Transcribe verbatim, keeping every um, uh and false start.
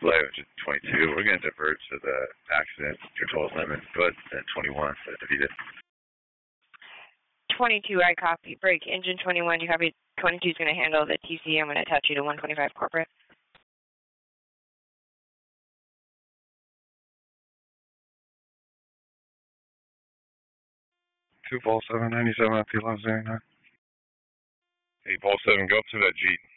Flight engine twenty-two, we're going to divert to the accident, control limit, but then twenty-one, so defeated. twenty-two, I copy. Break. Engine twenty-one, you copy. twenty-two is going to handle the T C. I'm going to attach you to one twenty-five corporate. two Vol seven ninety-seven at the eleven zero nine. Hey, Vol seven, go up to that Jeep.